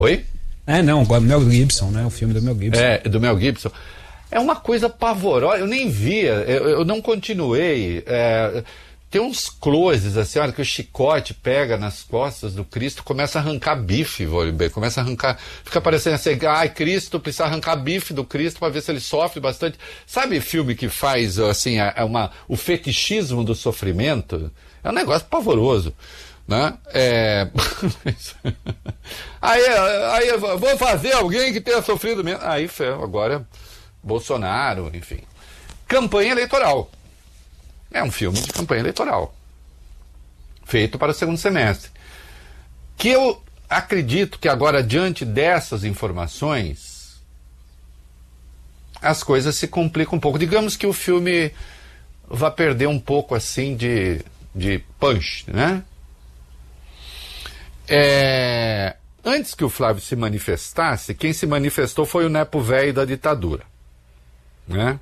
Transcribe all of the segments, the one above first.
Oi? Não, o Mel Gibson, né? O filme do Mel Gibson. Do Mel Gibson. É uma coisa pavorosa, eu nem via, eu não continuei. Tem uns closes, assim, olha, que o chicote pega nas costas do Cristo, começa a arrancar bife, começa a arrancar, fica parecendo assim, Cristo precisa arrancar bife do Cristo para ver se ele sofre bastante. Sabe filme que faz, assim, o fetichismo do sofrimento? É um negócio pavoroso, né? Aí vou fazer alguém que tenha sofrido mesmo. Aí, agora, Bolsonaro, enfim. Campanha eleitoral. É um filme de campanha eleitoral, feito para o segundo semestre. Que eu acredito que agora, diante dessas informações, as coisas se complicam um pouco. Digamos que o filme vai perder um pouco, assim, de punch, né? Antes que o Flávio se manifestasse, quem se manifestou foi o nepo velho da ditadura, né?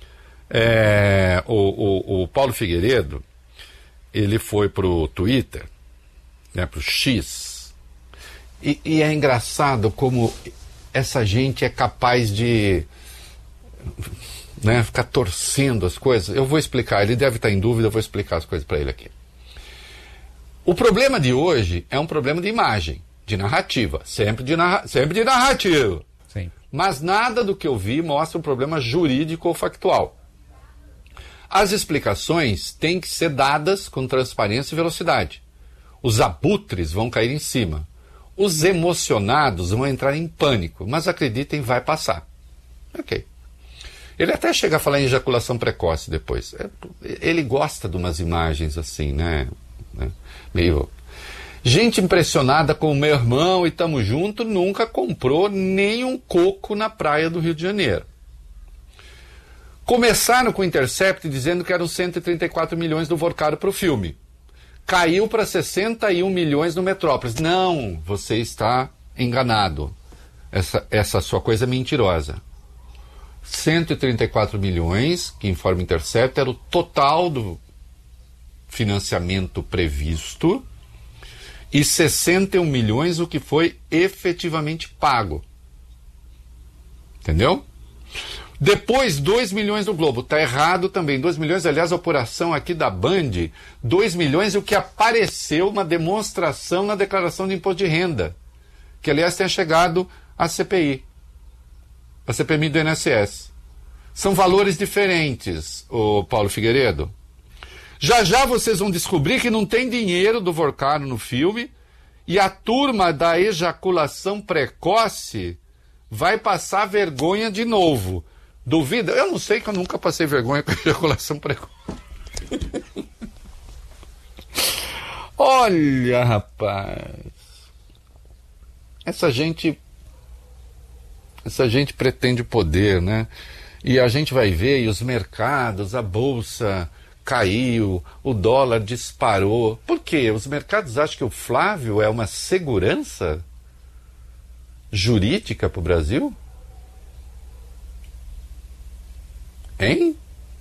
O Paulo Figueiredo, ele foi pro Twitter, né, pro X, e é engraçado como essa gente é capaz de, né, ficar torcendo as coisas. Eu vou explicar, ele deve estar em dúvida, eu vou explicar as coisas para ele aqui. O problema de hoje é um problema de imagem, de narrativa, sempre de narrativa. Sim. Mas nada do que eu vi mostra um problema jurídico ou factual. As explicações têm que ser dadas com transparência e velocidade. Os abutres vão cair em cima. Os emocionados vão entrar em pânico, mas acreditem, vai passar. Ok. Ele até chega a falar em ejaculação precoce depois. Ele gosta de umas imagens assim, né? Meio... Gente impressionada com o meu irmão e tamo junto nunca comprou nem um coco na praia do Rio de Janeiro. Começaram com o Intercept dizendo que eram 134 milhões do Vorcaro para o filme. Caiu para 61 milhões no Metrópolis. Não, você está enganado. Essa sua coisa é mentirosa. 134 milhões, que informa o Intercept, era o total do financiamento previsto, e 61 milhões o que foi efetivamente pago. Entendeu? Depois, 2 milhões do Globo. Está errado também. 2 milhões, aliás, a apuração aqui da Band, 2 milhões é o que apareceu uma demonstração na declaração de imposto de renda, que, aliás, tenha chegado à CPI, a CPMI do INSS. São valores diferentes, o Paulo Figueiredo. Já já vocês vão descobrir que não tem dinheiro do Vorcaro no filme e a turma da ejaculação precoce vai passar vergonha de novo. Duvida? Eu não sei, que eu nunca passei vergonha com ejaculação precoce. Olha, rapaz. Essa gente pretende poder, né? E a gente vai ver, e os mercados, a bolsa caiu, o dólar disparou. Por quê? Os mercados acham que o Flávio é uma segurança jurídica para o Brasil? Hein?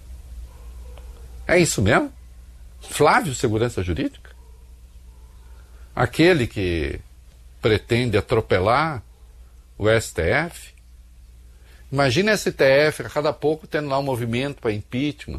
É isso mesmo? Flávio, segurança jurídica? Aquele que pretende atropelar o STF? Imagina a STF a cada pouco tendo lá um movimento para impeachment.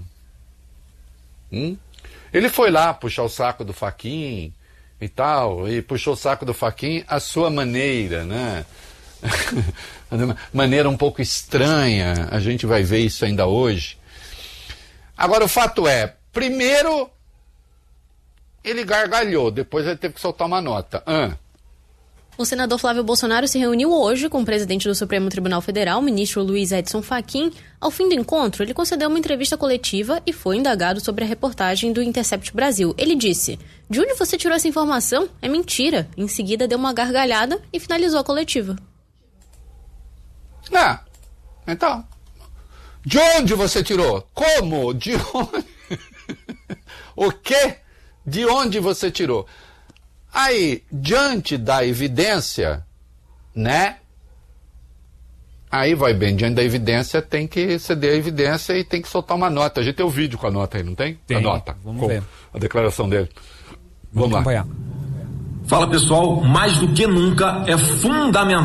Ele foi lá puxar o saco do Fachin e tal, e puxou o saco do Fachin à sua maneira, né? Maneira um pouco estranha, a gente vai ver isso ainda hoje. Agora, o fato é, primeiro ele gargalhou, depois ele teve que soltar uma nota. O senador Flávio Bolsonaro se reuniu hoje com o presidente do Supremo Tribunal Federal, o ministro Luiz Edson Fachin. Ao fim do encontro, ele concedeu uma entrevista coletiva e foi indagado sobre a reportagem do Intercept Brasil. Ele disse: "De onde você tirou essa informação? É mentira." Em seguida, deu uma gargalhada e finalizou a coletiva. Então, de onde você tirou? Como? De onde? O quê? De onde você tirou? Aí, diante da evidência, né? Aí vai bem, diante da evidência tem que ceder a evidência e tem que soltar uma nota. A gente tem o vídeo com a nota aí, não tem? Tem, a nota, vamos com ver. A declaração dele. Vamos lá. Acompanhar. Fala pessoal, mais do que nunca é fundamental